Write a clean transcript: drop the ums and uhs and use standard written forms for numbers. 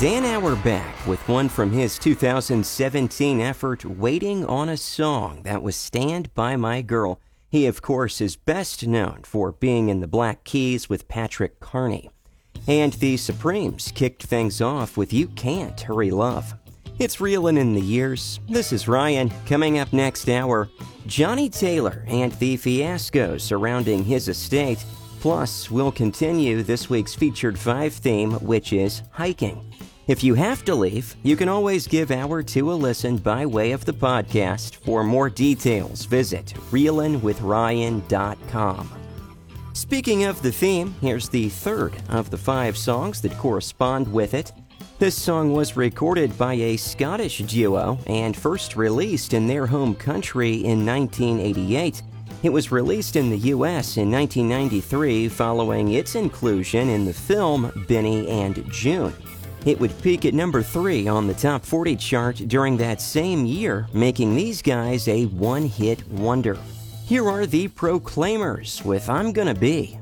Dan Auerbach with one from his 2017 effort, Waiting on a Song. That was Stand By My Girl. He, of course, is best known for being in the Black Keys with Patrick Carney. And the Supremes kicked things off with You Can't Hurry Love. It's Reelin' in the Years. This is Ryan. Coming up next hour, Johnny Taylor and the fiasco surrounding his estate. Plus, we'll continue this week's Featured 5 theme, which is hiking. If you have to leave, you can always give Hour 2 a listen by way of the podcast. For more details, visit reelinwithryan.com. Speaking of the theme, here's the third of the 5 songs that correspond with it. This song was recorded by a Scottish duo and first released in their home country in 1988. It was released in the U.S. in 1993 following its inclusion in the film Benny and June. It would peak at number 3 on the Top 40 chart during that same year, making these guys a one-hit wonder. Here are the Proclaimers with I'm Gonna Be.